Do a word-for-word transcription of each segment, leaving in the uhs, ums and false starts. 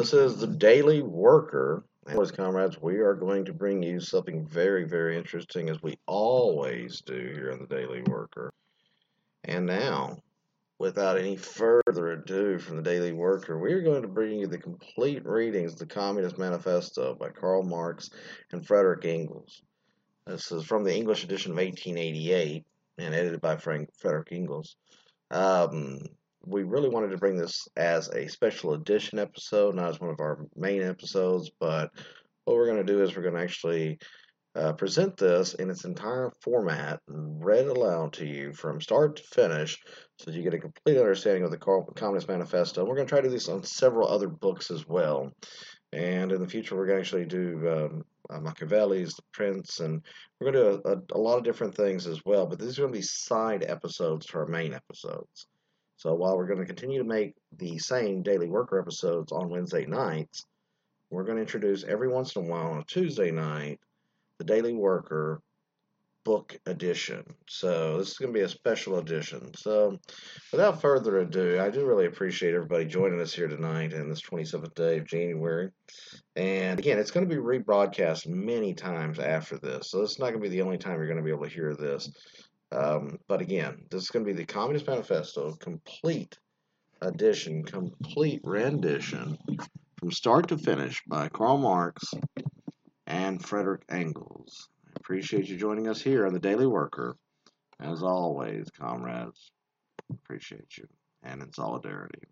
this is the Daily Worker. And as comrades, we are going to bring you something very, very interesting, as we always do here on the Daily Worker. And now, without any further ado from the Daily Worker, we are going to bring you the complete readings of the Communist Manifesto by Karl Marx and Frederick Engels. This is from the English edition of eighteen eighty-eight and edited by Frank Frederick Engels. Um, we really wanted to bring this as a special edition episode, not as one of our main episodes, but what we're going to do is we're going to actually uh, present this in its entire format, read aloud to you from start to finish, so that you get a complete understanding of the Communist Manifesto. And we're going to try to do this on several other books as well. And in the future, we're going to actually do um, uh, Machiavelli's, The Prince, and we're going to do a, a, a lot of different things as well. But these are going to be side episodes to our main episodes. So while we're going to continue to make the same Daily Worker episodes on Wednesday nights, we're going to introduce every once in a while on a Tuesday night the Daily Worker book edition. So this is going to be a special edition. So without further ado, I do really appreciate everybody joining us here tonight in this twenty-seventh day of January. And again, it's going to be rebroadcast many times after this. So it's not going to be the only time you're going to be able to hear this. Um, but again, this is going to be the Communist Manifesto, complete edition, complete rendition, from start to finish by Karl Marx and Frederick Engels. I appreciate you joining us here on the Daily Worker. As always, comrades, appreciate you, and in solidarity.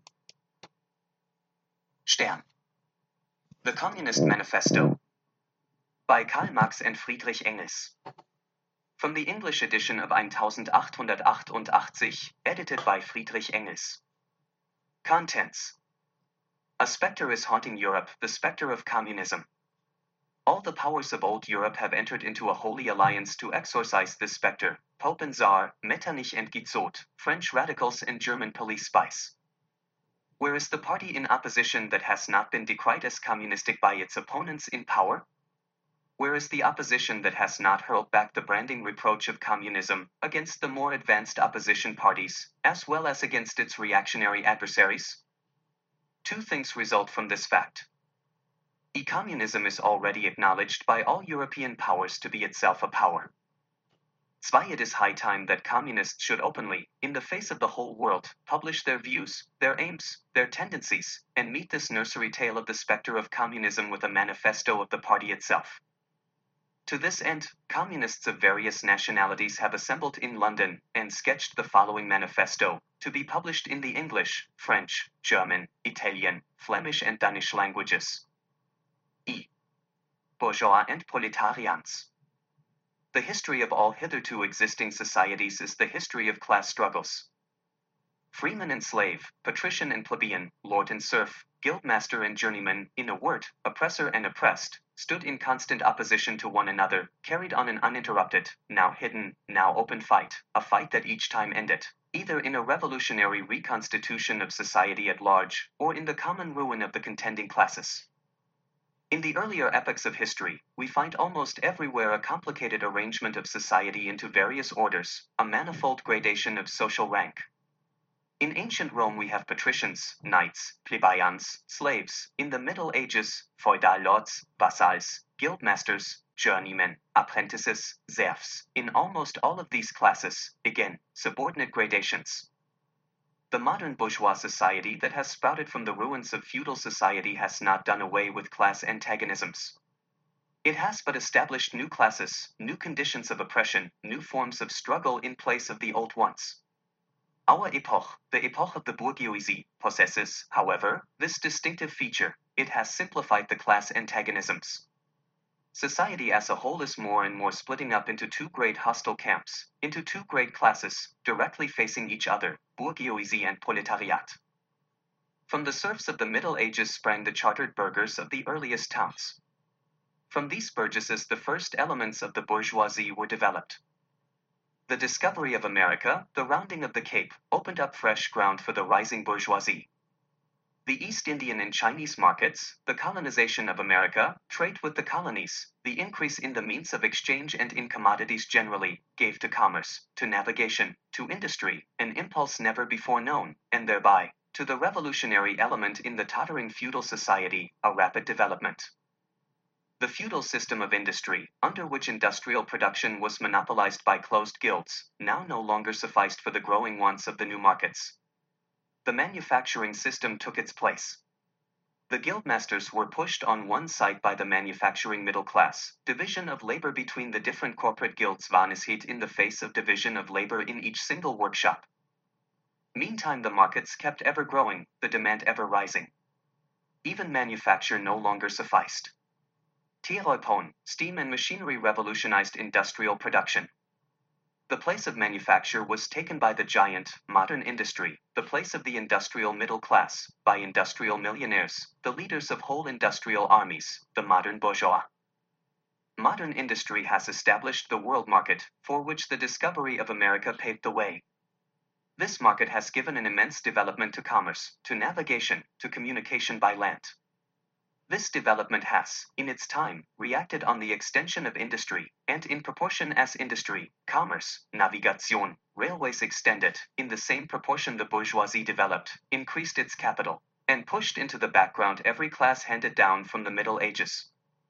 Stern. The Communist Manifesto by Karl Marx and Friedrich Engels. From the English edition of eighteen eighty-eight, edited by Friedrich Engels. Contents. A spectre is haunting Europe, the spectre of communism. All the powers of old Europe have entered into a holy alliance to exorcise this spectre, Pope and Tsar, Metternich and Guizot, French radicals and German police spies. Where is the party in opposition that has not been decried as communistic by its opponents in power? Where is the opposition that has not hurled back the branding reproach of communism against the more advanced opposition parties, as well as against its reactionary adversaries? Two things result from this fact. E-communism is already acknowledged by all European powers to be itself a power. Zwei, it is high time that communists should openly, in the face of the whole world, publish their views, their aims, their tendencies, and meet this nursery tale of the spectre of communism with a manifesto of the party itself. To this end, communists of various nationalities have assembled in London and sketched the following manifesto, to be published in the English, French, German, Italian, Flemish and Danish languages. E. Bourgeois and proletarians. The history of all hitherto existing societies is the history of class struggles. Freeman and slave, patrician and plebeian, lord and serf, guildmaster and journeyman, in a word, oppressor and oppressed, stood in constant opposition to one another, carried on an uninterrupted, now hidden, now open fight, a fight that each time ended, either in a revolutionary reconstitution of society at large, or in the common ruin of the contending classes. In the earlier epochs of history, we find almost everywhere a complicated arrangement of society into various orders, a manifold gradation of social rank. In ancient Rome we have patricians, knights, plebeians, slaves, in the Middle Ages, feudal lords, vassals, guildmasters, journeymen, apprentices, serfs, in almost all of these classes, again, subordinate gradations. The modern bourgeois society that has sprouted from the ruins of feudal society has not done away with class antagonisms. It has but established new classes, new conditions of oppression, new forms of struggle in place of the old ones. Our epoch, the epoch of the bourgeoisie, possesses, however, this distinctive feature: it has simplified the class antagonisms. Society as a whole is more and more splitting up into two great hostile camps, into two great classes, directly facing each other, bourgeoisie and proletariat. From the serfs of the Middle Ages sprang the chartered burghers of the earliest towns. From these burgesses the first elements of the bourgeoisie were developed. The discovery of America, the rounding of the Cape, opened up fresh ground for the rising bourgeoisie. The East Indian and Chinese markets, the colonization of America, trade with the colonies, the increase in the means of exchange and in commodities generally, gave to commerce, to navigation, to industry, an impulse never before known, and thereby, to the revolutionary element in the tottering feudal society, a rapid development. The feudal system of industry, under which industrial production was monopolized by closed guilds, now no longer sufficed for the growing wants of the new markets. The manufacturing system took its place. The guildmasters were pushed on one side by the manufacturing middle class. Division of labor between the different corporate guilds vanished in the face of division of labor in each single workshop. Meantime, the markets kept ever growing, the demand ever rising. Even manufacture no longer sufficed. Telephone, steam and machinery revolutionized industrial production. The place of manufacture was taken by the giant, modern industry, the place of the industrial middle class, by industrial millionaires, the leaders of whole industrial armies, the modern bourgeois. Modern industry has established the world market, for which the discovery of America paved the way. This market has given an immense development to commerce, to navigation, to communication by land. This development has, in its time, reacted on the extension of industry, and in proportion as industry, commerce, navigation, railways extended, in the same proportion the bourgeoisie developed, increased its capital, and pushed into the background every class handed down from the Middle Ages.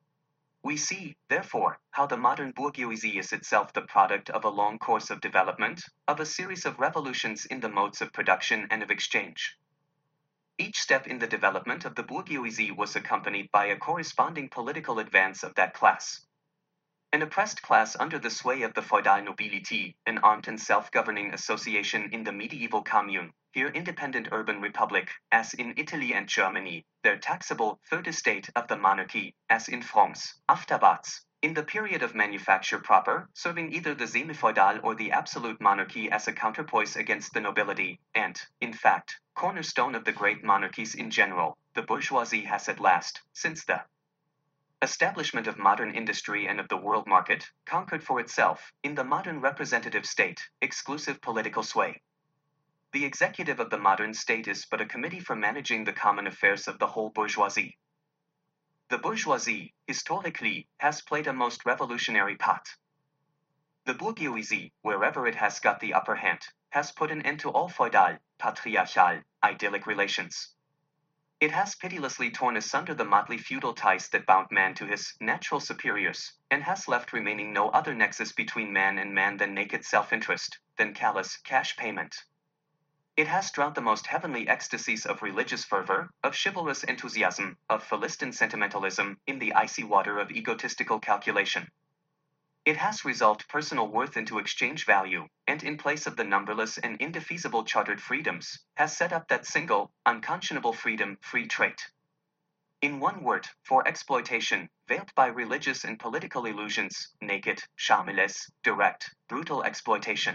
We see, therefore, how the modern bourgeoisie is itself the product of a long course of development, of a series of revolutions in the modes of production and of exchange. Each step in the development of the bourgeoisie was accompanied by a corresponding political advance of that class. An oppressed class under the sway of the feudal nobility, an armed and self-governing association in the medieval commune, here independent urban republic, as in Italy and Germany, their taxable third estate of the monarchy, as in France, afterwards, in the period of manufacture proper, serving either the semi-feudal or the absolute monarchy as a counterpoise against the nobility, and, in fact, cornerstone of the great monarchies in general, the bourgeoisie has at last, since the establishment of modern industry and of the world market, conquered for itself, in the modern representative state, exclusive political sway. The executive of the modern state is but a committee for managing the common affairs of the whole bourgeoisie. The bourgeoisie, historically, has played a most revolutionary part. The bourgeoisie, wherever it has got the upper hand, has put an end to all feudal, patriarchal, idyllic relations. It has pitilessly torn asunder the motley feudal ties that bound man to his natural superiors, and has left remaining no other nexus between man and man than naked self-interest, than callous cash payment. It has drowned the most heavenly ecstasies of religious fervor, of chivalrous enthusiasm, of Philistine sentimentalism, in the icy water of egotistical calculation. It has resolved personal worth into exchange value, and in place of the numberless and indefeasible chartered freedoms, has set up that single, unconscionable freedom, free trade. In one word, for exploitation, veiled by religious and political illusions, naked, shameless, direct, brutal exploitation.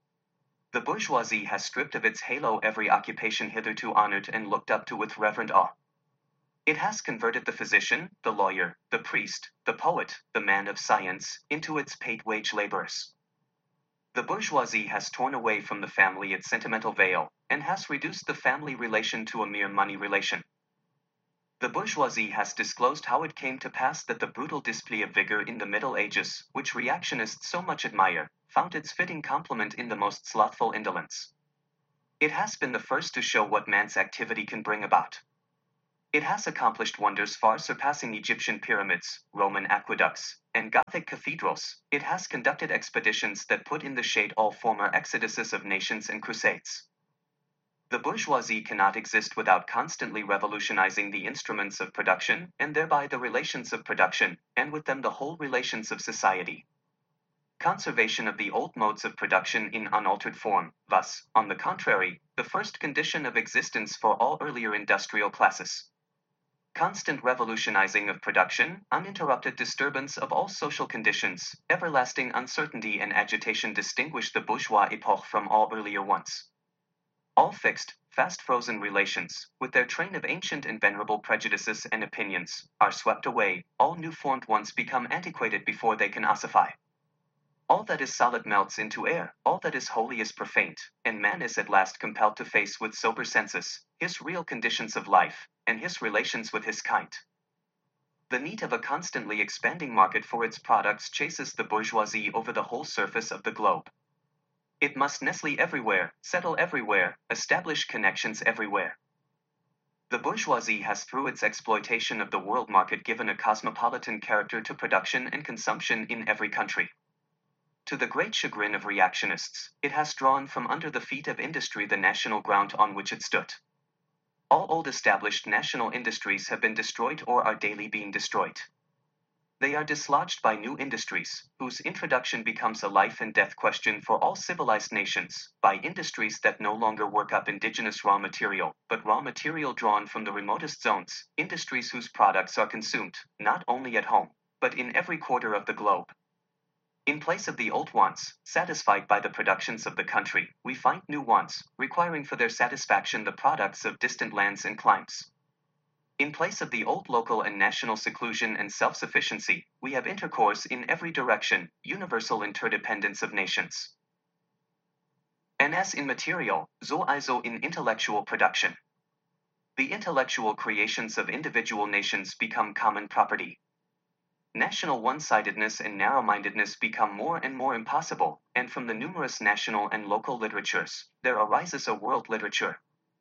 The bourgeoisie has stripped of its halo every occupation hitherto honored and looked up to with reverent awe. It has converted the physician, the lawyer, the priest, the poet, the man of science, into its paid wage laborers. The bourgeoisie has torn away from the family its sentimental veil, and has reduced the family relation to a mere money relation. The bourgeoisie has disclosed how it came to pass that the brutal display of vigor in the Middle Ages, which reactionists so much admire, found its fitting complement in the most slothful indolence. It has been the first to show what man's activity can bring about. It has accomplished wonders far surpassing Egyptian pyramids, Roman aqueducts, and Gothic cathedrals. It has conducted expeditions that put in the shade all former exoduses of nations and crusades. The bourgeoisie cannot exist without constantly revolutionizing the instruments of production, and thereby the relations of production, and with them the whole relations of society. Conservation of the old modes of production in unaltered form, thus, on the contrary, the first condition of existence for all earlier industrial classes. Constant revolutionizing of production, uninterrupted disturbance of all social conditions, everlasting uncertainty and agitation distinguish the bourgeois epoch from all earlier ones. All fixed, fast-frozen relations, with their train of ancient and venerable prejudices and opinions, are swept away, all new-formed ones become antiquated before they can ossify. All that is solid melts into air, all that is holy is profaned, and man is at last compelled to face with sober senses his real conditions of life, and his relations with his kind. The need of a constantly expanding market for its products chases the bourgeoisie over the whole surface of the globe. It must nestle everywhere, settle everywhere, establish connections everywhere. The bourgeoisie has through its exploitation of the world market given a cosmopolitan character to production and consumption in every country. To the great chagrin of reactionists, it has drawn from under the feet of industry the national ground on which it stood. All old established national industries have been destroyed or are daily being destroyed. They are dislodged by new industries, whose introduction becomes a life and death question for all civilized nations, by industries that no longer work up indigenous raw material, but raw material drawn from the remotest zones, industries whose products are consumed, not only at home, but in every quarter of the globe. In place of the old wants, satisfied by the productions of the country, we find new wants, requiring for their satisfaction the products of distant lands and climes. In place of the old local and national seclusion and self-sufficiency, we have intercourse in every direction, universal interdependence of nations. And as in material, so also in intellectual production. The intellectual creations of individual nations become common property. National one-sidedness and narrow-mindedness become more and more impossible, and from the numerous national and local literatures, there arises a world literature.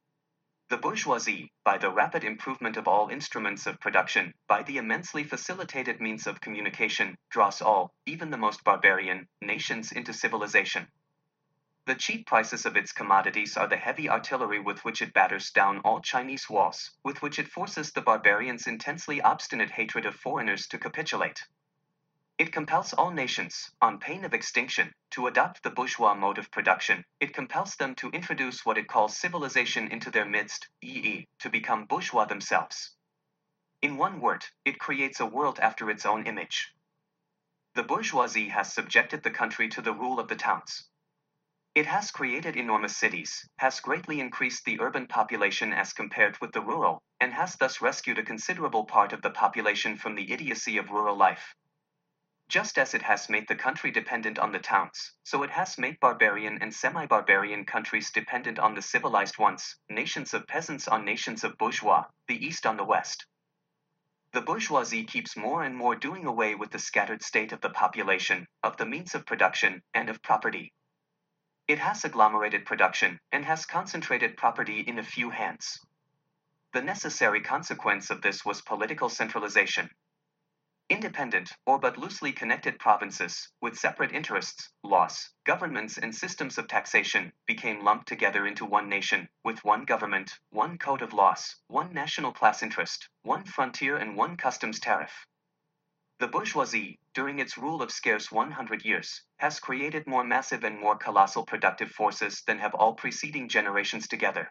The bourgeoisie, by the rapid improvement of all instruments of production, by the immensely facilitated means of communication, draws all, even the most barbarian, nations into civilization. The cheap prices of its commodities are the heavy artillery with which it batters down all Chinese walls, with which it forces the barbarians' intensely obstinate hatred of foreigners to capitulate. It compels all nations, on pain of extinction, to adopt the bourgeois mode of production. It compels them to introduce what it calls civilization into their midst, that is, to become bourgeois themselves. In one word, it creates a world after its own image. The bourgeoisie has subjected the country to the rule of the towns. It has created enormous cities, has greatly increased the urban population as compared with the rural, and has thus rescued a considerable part of the population from the idiocy of rural life. Just as it has made the country dependent on the towns, so it has made barbarian and semi-barbarian countries dependent on the civilized ones, nations of peasants on nations of bourgeois, the East on the West. The bourgeoisie keeps more and more doing away with the scattered state of the population, of the means of production, and of property. It has agglomerated production, and has concentrated property in a few hands. The necessary consequence of this was political centralization. Independent, or but loosely connected provinces, with separate interests, laws, governments and systems of taxation, became lumped together into one nation, with one government, one code of laws, one national class interest, one frontier and one customs tariff. The bourgeoisie, during its rule of scarce one hundred years, has created more massive and more colossal productive forces than have all preceding generations together.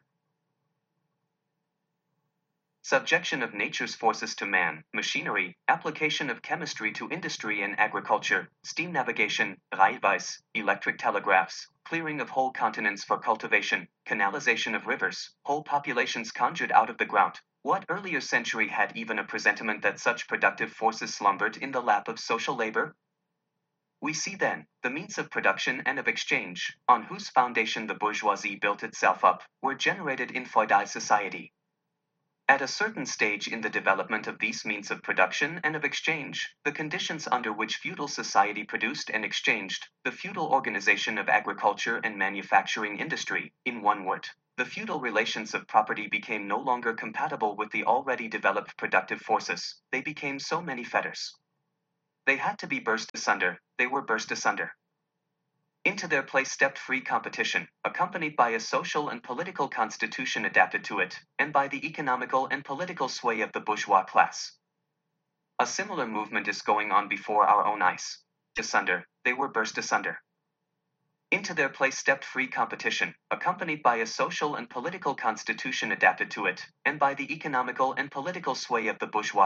Subjection of nature's forces to man, machinery, application of chemistry to industry and agriculture, steam navigation, railways, electric telegraphs, clearing of whole continents for cultivation, canalization of rivers, whole populations conjured out of the ground. What earlier century had even a presentiment that such productive forces slumbered in the lap of social labor? We see then, the means of production and of exchange, on whose foundation the bourgeoisie built itself up, were generated in feudal society. At a certain stage in the development of these means of production and of exchange, the conditions under which feudal society produced and exchanged, the feudal organization of agriculture and manufacturing industry, in one word, the feudal relations of property became no longer compatible with the already developed productive forces, they became so many fetters. They had to be burst asunder, they were burst asunder. Into their place stepped free competition, accompanied by a social and political constitution adapted to it, and by the economical and political sway of the bourgeois class. A similar movement is going on before our own eyes. Asunder, they were burst asunder. Into their place stepped free competition, accompanied by a social and political constitution adapted to it, and by the economical and political sway of the bourgeois